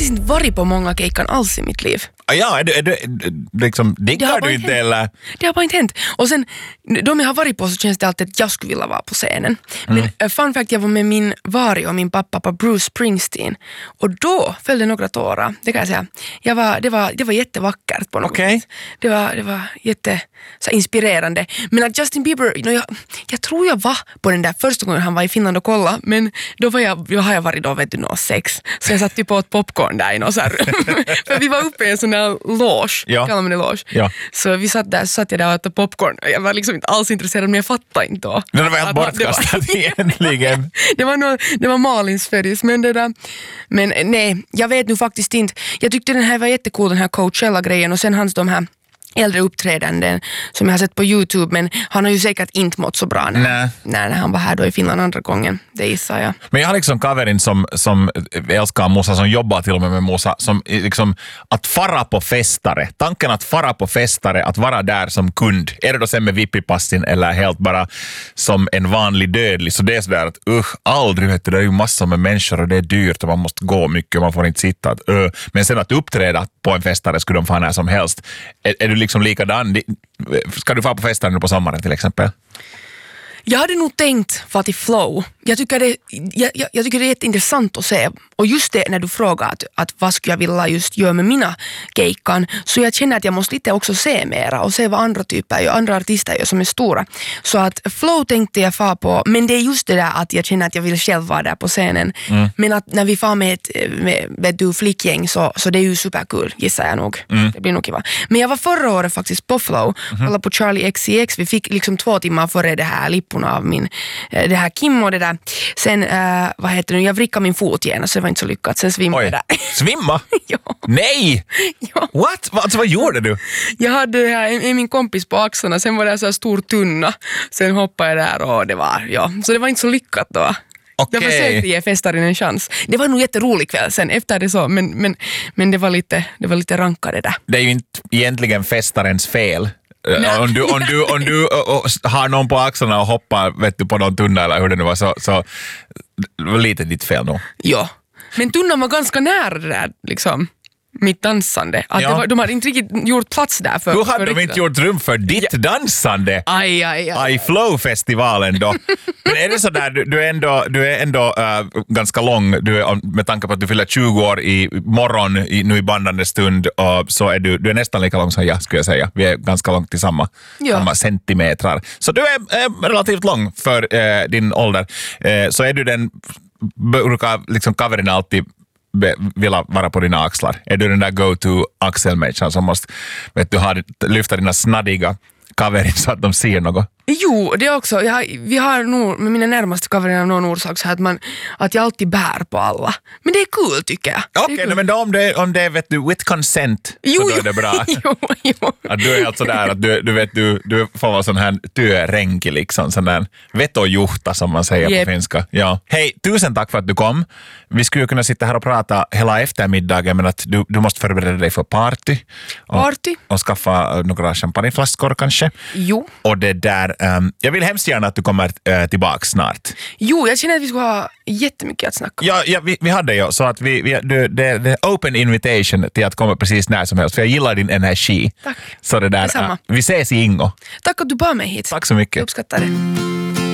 faktiskt inte varit på många keikan alls i mitt liv. Ja, är du liksom, diggar du inte eller? Det har bara inte hänt. Och sen, de jag har varit på så känns det alltid att jag skulle vilja vara på scenen. Men fun fact, jag var med min Vari och min pappa på Bruce Springsteen. Och då följde några tårar, det kan jag säga. Det var jättevackert på något vis. Det var jätte så inspirerande. Men att Justin Bieber, jag tror jag var på den där första gången han var i Finland och kolla, men då har jag varit då, vet du, 6. Så jag satt typ på ett popcorn där i något så här rum. För vi var uppe i en sån där loge, kallar man det loge. Ja. Så vi satt där, så satt jag där och åt popcorn. Jag var liksom inte alls intresserad, men jag fattade inte då. Men det var helt bortkastat egentligen. Det var Malins färgs, men det där. Men nej, jag vet nu faktiskt inte. Jag tyckte den här var jättecool, den här Coachella-grejen, och sen hans de här äldre uppträdanden som jag har sett på YouTube, men han har ju säkert inte mått så bra när han var här då i Finland andra gången, det gissar jag. Men jag har liksom kaverin som älskar Musa, som jobbar till och med Musa, som liksom att fara på festare, tanken att fara på festare, att vara där som kund, är det då sen med VIP-passin eller helt bara som en vanlig dödlig, så det är sådär att aldrig, vet du, det är ju massor med människor och det är dyrt och man måste gå mycket och man får inte sitta, men sen att uppträda på en festare skulle de få när som helst. Är du liksom likadan? Ska du få på festare nu på sommaren till exempel? Jag hade nog tänkt få till Flow. Jag tycker det är jätteintressant att se. Och just det när du frågar att vad skulle jag vilja just göra med mina keikan, så jag känner att jag måste lite också se mera och se vad andra andra artister gör som är stora. Så att Flow tänkte jag få på, men det är just det där att jag känner att jag vill själv vara där på scenen. Men att när vi får med ett flickgäng så det är ju superkul, gissar jag nog. Det blir nog kiva. Men jag var förra året faktiskt på Flow, kollade på Charlie XCX. Vi fick liksom 2 timmar före det här lipporna av det här Kim och det där. Sen, jag vrickade min fot igen, så det var inte så lyckat. Sen svimmade jag där. Svimma? Ja. Nej! Ja. What? Alltså, vad gjorde du? Jag hade det här, min kompis på axlarna, sen var det så här stor tunna. Sen hoppade jag där och det var, så det var inte så lyckat då. Okay. Jag försökte ge festaren en chans. Det var nog jätterolig kväll sen efter det så, men det var lite rankare där. Det är ju inte egentligen festarens fel. Om du har någon på axlarna och hoppar, vet du, på någon tunna eller hur det nu var, så var lite ditt fel då. Ja, men tunnan var ganska nära det där liksom. Mitt dansande. Att de hade inte riktigt gjort plats där för. Då hade de inte gjort rum för ditt dansande. Aj. I Flow-festivalen då. Men är det så där, du är ändå ganska lång, med tanke på att du fyller 20 år i morgon nu i bandande stund, och så är du är nästan lika lång som jag, skulle jag säga. Vi är ganska långt till samma centimetrar. Så du är relativt lång för din ålder. Så är du den, brukar liksom coveren alltid vilja vara på dina axlar. Är du den där go-to axelmatchen som måste, vet du, lyfta dina snaddiga coverin så att de ser något? Jo, det är också. Vi har nog med mina närmaste coverin av någon orsak så att jag alltid bär på alla. Men det är kul, tycker jag. Okej, men då om det vet du, with consent, så då är det bra. Jo. Att du är alltså där att du får vara sån här työränki, liksom, sån där vetojuhta som man säger på finska. Ja. Hej, tusen tack för att du kom. Vi skulle kunna sitta här och prata hela eftermiddagen, men att du måste förbereda dig för party. Och skaffa några champagneflaskor kanske. Jo. Och det där, jag vill hemskt gärna att du kommer tillbaka snart. Jo, jag känner att vi ska ha jättemycket att snacka. Ja, vi hade ju så att det är open invitation till att komma precis när som helst, för jag gillar din energi. Tack. Så det där, vi ses i Ingo. Tack att du bad mig hit. Tack så mycket. Jag uppskattar det.